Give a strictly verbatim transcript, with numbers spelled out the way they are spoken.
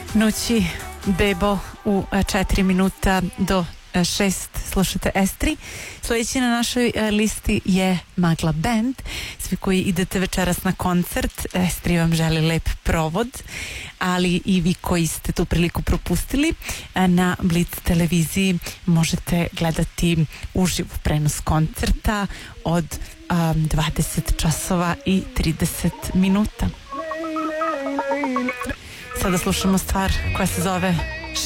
Noći Bebo u četiri minuta do šest slušate S tri. Sljedeći na našoj listi je Magla Band. Svi koji idete večeras na koncert, S tri vam želi lep provod, ali i vi koji ste tu priliku propustili, na Blitz televiziji možete gledati uživo prenos koncerta od um, dvadeset časova i trideset minuta. Sada slušamo stvar koja se zove